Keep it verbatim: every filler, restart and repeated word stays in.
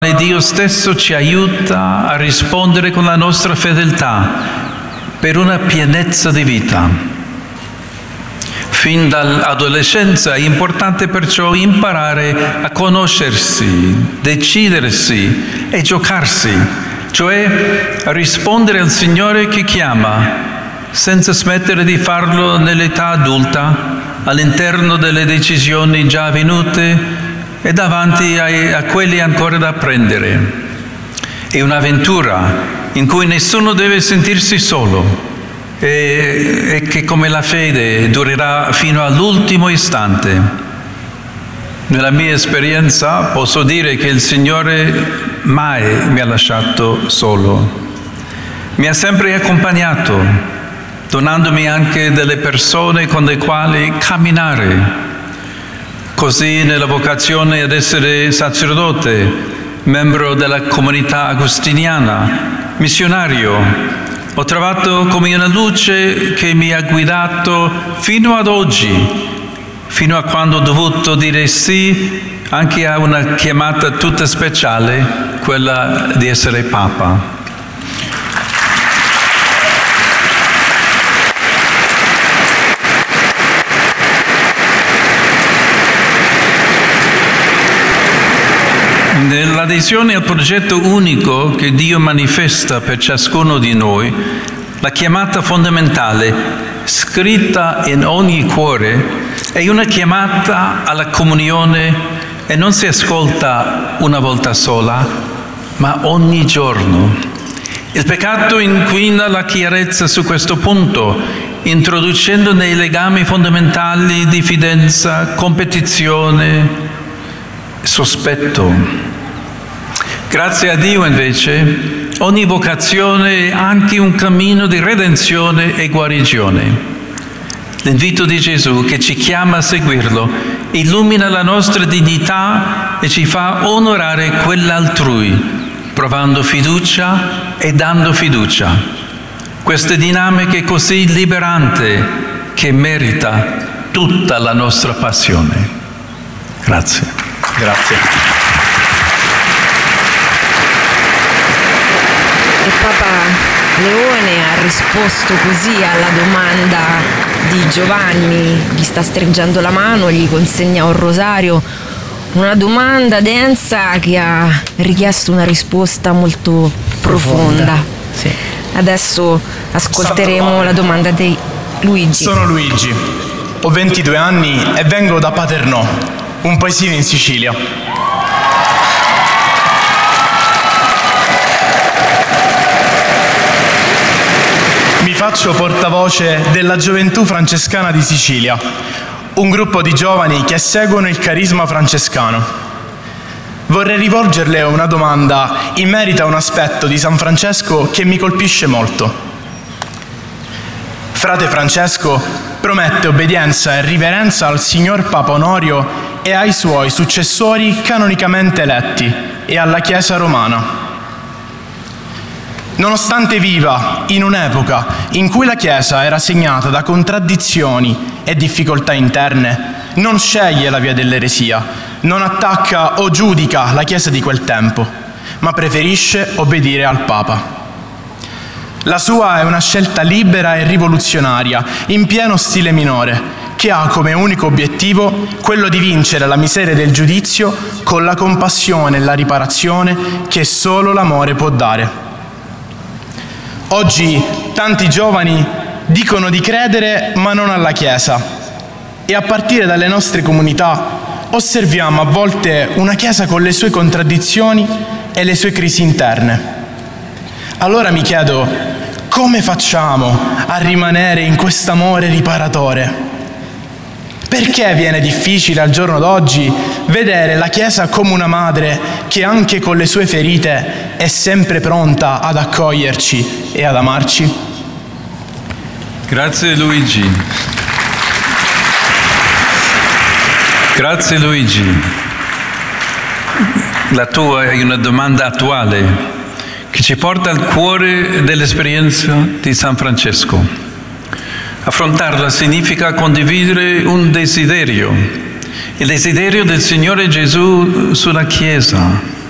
Dio stesso ci aiuta a rispondere con la nostra fedeltà per una pienezza di vita. Fin dall'adolescenza è importante perciò imparare a conoscersi, decidersi e giocarsi, cioè a rispondere al Signore che chiama, senza smettere di farlo nell'età adulta, all'interno delle decisioni già avvenute e davanti a, a quelli ancora da prendere. È un'avventura in cui nessuno deve sentirsi solo e, e che come la fede durerà fino all'ultimo istante. Nella mia esperienza posso dire che il Signore mai mi ha lasciato solo. Mi ha sempre accompagnato, donandomi anche delle persone con le quali camminare. Così nella vocazione ad essere sacerdote, membro della comunità agostiniana, missionario, ho trovato come una luce che mi ha guidato fino ad oggi, fino a quando ho dovuto dire sì anche a una chiamata tutta speciale, quella di essere Papa. Nell'adesione al progetto unico che Dio manifesta per ciascuno di noi, la chiamata fondamentale, scritta in ogni cuore, è una chiamata alla comunione e non si ascolta una volta sola, ma ogni giorno. Il peccato inquina la chiarezza su questo punto, introducendo nei legami fondamentali diffidenza, competizione, sospetto. Grazie a Dio invece ogni vocazione è anche un cammino di redenzione e guarigione. L'invito di Gesù che ci chiama a seguirlo illumina la nostra dignità e ci fa onorare quell'altrui, provando fiducia e dando fiducia. Questa dinamica è così liberante che merita tutta la nostra passione. Grazie. Grazie. E Papa Leone ha risposto così alla domanda di Giovanni, gli sta stringendo la mano, gli consegna un rosario, una domanda densa che ha richiesto una risposta molto profonda. profonda. Sì. Adesso ascolteremo la domanda di Luigi. Sono Luigi, ho ventidue anni e vengo da Paternò, un paesino in Sicilia. Mi faccio portavoce della Gioventù Francescana di Sicilia, un gruppo di giovani che seguono il carisma francescano. Vorrei rivolgerle una domanda in merito a un aspetto di San Francesco che mi colpisce molto. Frate Francesco promette obbedienza e riverenza al signor Papa Onorio e ai suoi successori canonicamente eletti e alla Chiesa romana. Nonostante viva in un'epoca in cui la Chiesa era segnata da contraddizioni e difficoltà interne, non sceglie la via dell'eresia, non attacca o giudica la Chiesa di quel tempo, ma preferisce obbedire al Papa. La sua è una scelta libera e rivoluzionaria, in pieno stile minore, che ha come unico obiettivo quello di vincere la miseria del giudizio con la compassione e la riparazione che solo l'amore può dare. Oggi tanti giovani dicono di credere ma non alla Chiesa e a partire dalle nostre comunità osserviamo a volte una Chiesa con le sue contraddizioni e le sue crisi interne. Allora mi chiedo, come facciamo a rimanere in quest'amore riparatore? Perché viene difficile al giorno d'oggi vedere la Chiesa come una madre che anche con le sue ferite è sempre pronta ad accoglierci e ad amarci? Grazie Luigi. Grazie Luigi. La tua è una domanda attuale che ci porta al cuore dell'esperienza di San Francesco. Affrontarla significa condividere un desiderio, il desiderio del Signore Gesù sulla Chiesa.